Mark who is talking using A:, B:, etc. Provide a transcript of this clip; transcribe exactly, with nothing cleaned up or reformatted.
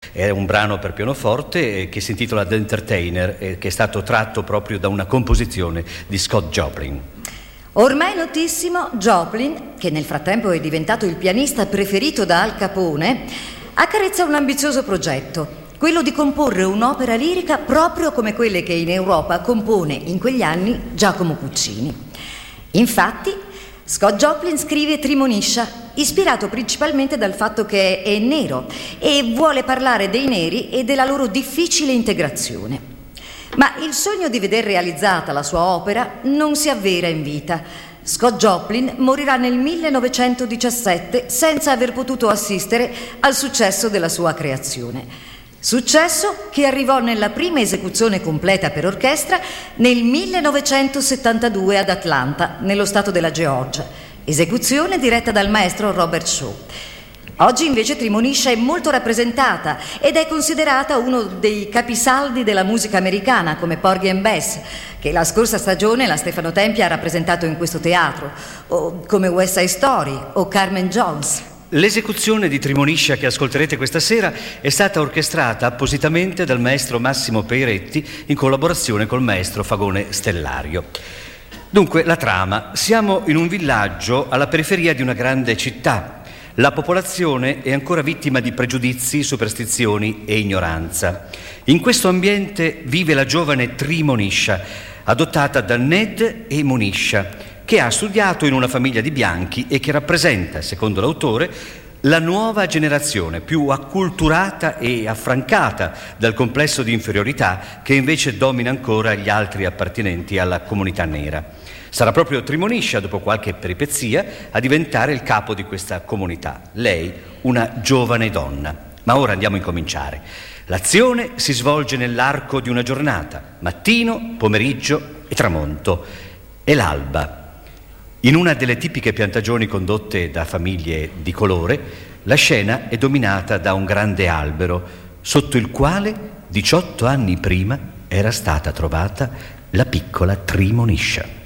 A: È un brano per pianoforte che si intitola The Entertainer, che è stato tratto proprio da una composizione di Scott Joplin.
B: Ormai notissimo, Joplin, che nel frattempo è diventato il pianista preferito da Al Capone, accarezza un ambizioso progetto, quello di comporre un'opera lirica proprio come quelle che in Europa compone in quegli anni Giacomo Puccini. Infatti, Scott Joplin scrive Trimoniscia, ispirato principalmente dal fatto che è nero e vuole parlare dei neri e della loro difficile integrazione. Ma il sogno di veder realizzata la sua opera non si avvera in vita. Scott Joplin morirà nel millenovecentodiciassette senza aver potuto assistere al successo della sua creazione. Successo che arrivò nella prima esecuzione completa per orchestra nel millenovecentosettantadue ad Atlanta, nello stato della Georgia, esecuzione diretta dal maestro Robert Shaw. Oggi invece Trimoniscia è molto rappresentata ed è considerata uno dei capisaldi della musica americana, come Porgy and Bess, che la scorsa stagione la Stefano Tempia ha rappresentato in questo teatro, o come West Side Story o Carmen Jones.
A: L'esecuzione di Trimoniscia che ascolterete questa sera è stata orchestrata appositamente dal maestro Massimo Peiretti in collaborazione col maestro Fagone Stellario. Dunque, la trama. Siamo in un villaggio alla periferia di una grande città. La popolazione è ancora vittima di pregiudizi, superstizioni e ignoranza. In questo ambiente vive la giovane Trimoniscia, adottata da Ned e Moniscia, che ha studiato in una famiglia di bianchi e che rappresenta, secondo l'autore, la nuova generazione più acculturata e affrancata dal complesso di inferiorità che invece domina ancora gli altri appartenenti alla comunità nera. Sarà proprio Trimoniscia, dopo qualche peripezia, a diventare il capo di questa comunità. Lei, una giovane donna. Ma ora andiamo a incominciare. L'azione si svolge nell'arco di una giornata, mattino, pomeriggio e tramonto. È l'alba. In una delle tipiche piantagioni condotte da famiglie di colore, la scena è dominata da un grande albero, sotto il quale, diciotto anni prima, era stata trovata la piccola Trimoniscia.